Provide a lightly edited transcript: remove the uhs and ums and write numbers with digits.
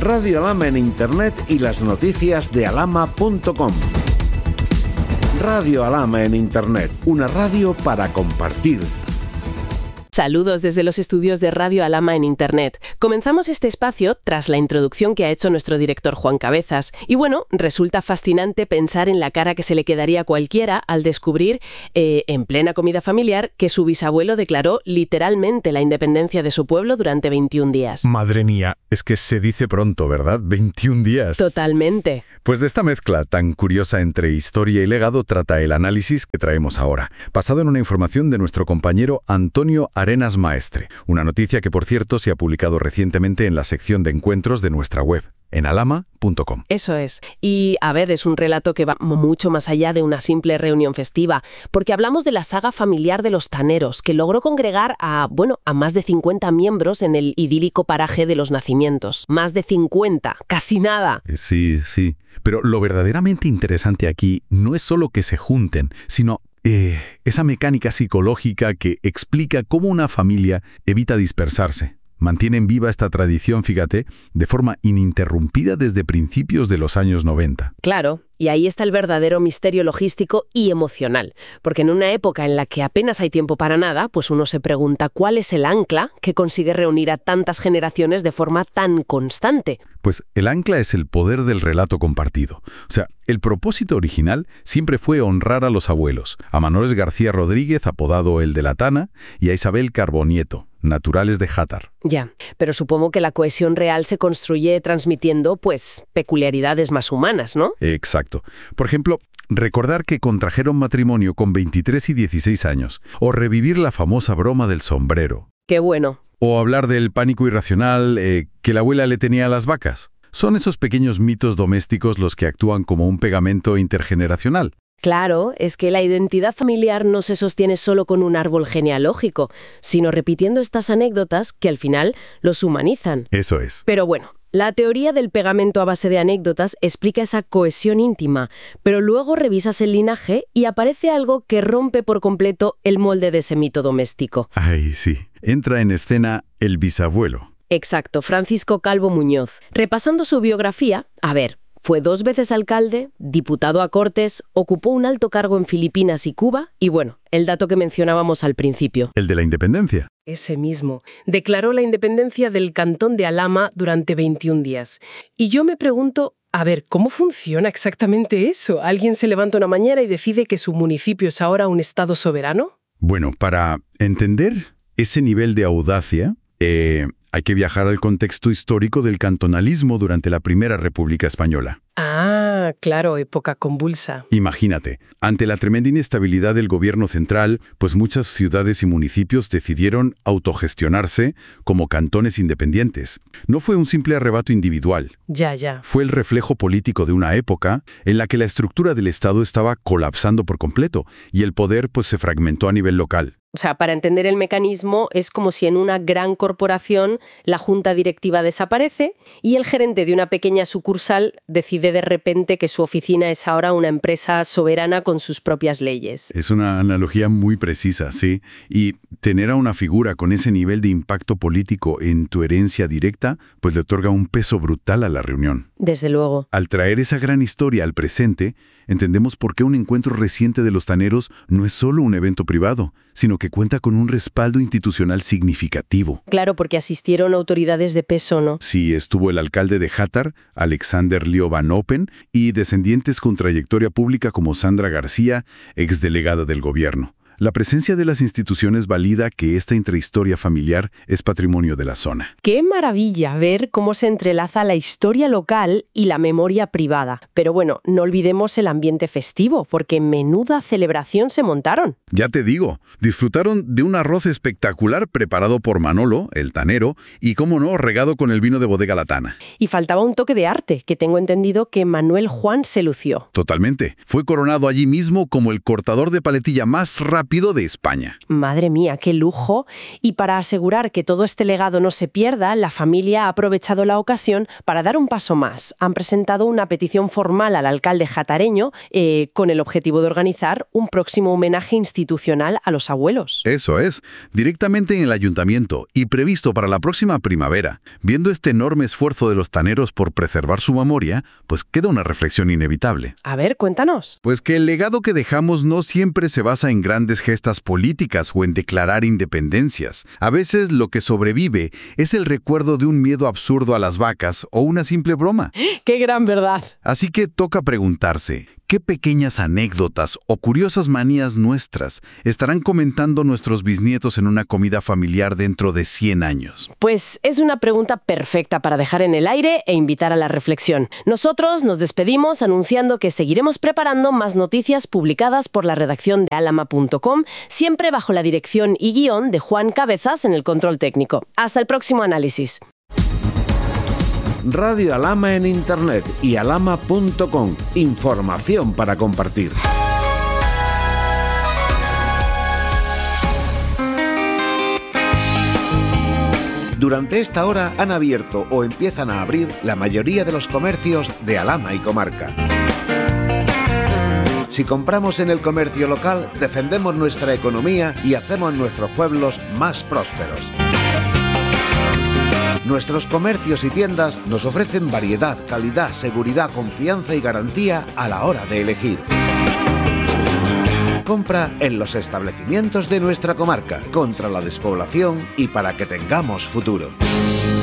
Radio Alhama en Internet y las noticias de alhama.com. Radio Alhama en Internet, una radio para compartir. Saludos desde los estudios de Radio Alhama en Internet. Comenzamos este espacio tras la introducción que ha hecho nuestro director Juan Cabezas. Y bueno, resulta fascinante pensar en la cara que se le quedaría a cualquiera al descubrir, en plena comida familiar, que su bisabuelo declaró literalmente la independencia de su pueblo durante 21 días. Madre mía, es que se dice pronto, ¿verdad? 21 días. Totalmente. Pues de esta mezcla tan curiosa entre historia y legado trata el análisis que traemos ahora, basado en una información de nuestro compañero Antonio Arenas Maestre, una noticia que, por cierto, se ha publicado recientemente en la sección de encuentros de nuestra web, en alhama.com. Eso es. Y, a ver, es un relato que va mucho más allá de una simple reunión festiva, porque hablamos de la saga familiar de los Taneros, que logró congregar a más de 50 miembros en el idílico paraje de Los Nacimientos. Más de 50, casi nada. Sí. Pero lo verdaderamente interesante aquí no es solo que se junten, sino esa mecánica psicológica que explica cómo una familia evita dispersarse. Mantienen viva esta tradición, fíjate, de forma ininterrumpida desde principios de los años 90. Claro, y ahí está el verdadero misterio logístico y emocional, porque en una época en la que apenas hay tiempo para nada, pues uno se pregunta cuál es el ancla que consigue reunir a tantas generaciones de forma tan constante. Pues el ancla es el poder del relato compartido. O sea, el propósito original siempre fue honrar a los abuelos, a Manolés García Rodríguez, apodado el de la Tana, y a Isabel Carbonieto, naturales de Játar. Ya, pero supongo que la cohesión real se construye transmitiendo, pues, peculiaridades más humanas, ¿no? Exacto. Por ejemplo, recordar que contrajeron matrimonio con 23 y 16 años, o revivir la famosa broma del sombrero. Qué bueno. O hablar del pánico irracional que la abuela le tenía a las vacas. Son esos pequeños mitos domésticos los que actúan como un pegamento intergeneracional. Claro, es que la identidad familiar no se sostiene solo con un árbol genealógico, sino repitiendo estas anécdotas que al final los humanizan. Eso es. Pero bueno, la teoría del pegamento a base de anécdotas explica esa cohesión íntima, pero luego revisas el linaje y aparece algo que rompe por completo el molde de ese mito doméstico. Ay, sí. Entra en escena el bisabuelo. Exacto, Francisco Calvo Muñoz. Repasando su biografía, fue 2 veces alcalde, diputado a Cortes, ocupó un alto cargo en Filipinas y Cuba y bueno, el dato que mencionábamos al principio. El de la independencia. Ese mismo. Declaró la independencia del cantón de Alhama durante 21 días. Y yo me pregunto, ¿cómo funciona exactamente eso? ¿Alguien se levanta una mañana y decide que su municipio es ahora un estado soberano? Bueno, para entender ese nivel de audacia, hay que viajar al contexto histórico del cantonalismo durante la Primera República Española. Ah, claro, época convulsa. Imagínate, ante la tremenda inestabilidad del gobierno central, pues muchas ciudades y municipios decidieron autogestionarse como cantones independientes. No fue un simple arrebato individual. Ya. Fue el reflejo político de una época en la que la estructura del Estado estaba colapsando por completo y el poder pues se fragmentó a nivel local. O sea, para entender el mecanismo, es como si en una gran corporación la junta directiva desaparece y el gerente de una pequeña sucursal decide de repente que su oficina es ahora una empresa soberana con sus propias leyes. Es una analogía muy precisa, sí. Y tener a una figura con ese nivel de impacto político en tu herencia directa, pues le otorga un peso brutal a la reunión. Desde luego. Al traer esa gran historia al presente, entendemos por qué un encuentro reciente de los Taneros no es solo un evento privado, sino que cuenta con un respaldo institucional significativo. Claro, porque asistieron autoridades de peso, ¿no? Sí, estuvo el alcalde de Játar, Alexander Leo Van Oppen, y descendientes con trayectoria pública como Sandra García, exdelegada del gobierno. La presencia de las instituciones valida que esta intrahistoria familiar es patrimonio de la zona. ¡Qué maravilla ver cómo se entrelaza la historia local y la memoria privada! Pero bueno, no olvidemos el ambiente festivo, porque menuda celebración se montaron. Ya te digo, disfrutaron de un arroz espectacular preparado por Manolo, el tanero, y cómo no, regado con el vino de bodega La Tana. Y faltaba un toque de arte, que tengo entendido que Manuel Juan se lució. Totalmente. Fue coronado allí mismo como el cortador de paletilla más rápido rápido de España. Madre mía, qué lujo. Y para asegurar que todo este legado no se pierda, la familia ha aprovechado la ocasión para dar un paso más. Han presentado una petición formal al alcalde jatareño con el objetivo de organizar un próximo homenaje institucional a los abuelos. Eso es, directamente en el ayuntamiento y previsto para la próxima primavera. Viendo este enorme esfuerzo de los taneros por preservar su memoria, pues queda una reflexión inevitable. A ver, cuéntanos. Pues que el legado que dejamos no siempre se basa en grandes gestas políticas o en declarar independencias. A veces lo que sobrevive es el recuerdo de un miedo absurdo a las vacas o una simple broma. ¡Qué gran verdad! Así que toca preguntarse, ¿qué pequeñas anécdotas o curiosas manías nuestras estarán comentando nuestros bisnietos en una comida familiar dentro de 100 años? Pues es una pregunta perfecta para dejar en el aire e invitar a la reflexión. Nosotros nos despedimos anunciando que seguiremos preparando más noticias publicadas por la redacción de alama.com, siempre bajo la dirección y guión de Juan Cabezas en el control técnico. Hasta el próximo análisis. Radio Alama en Internet y alama.com. Información para compartir. Durante esta hora han abierto o empiezan a abrir la mayoría de los comercios de Alhama y comarca. Si compramos en el comercio local, defendemos nuestra economía y hacemos nuestros pueblos más prósperos. Nuestros comercios y tiendas nos ofrecen variedad, calidad, seguridad, confianza y garantía a la hora de elegir. Compra en los establecimientos de nuestra comarca, contra la despoblación y para que tengamos futuro.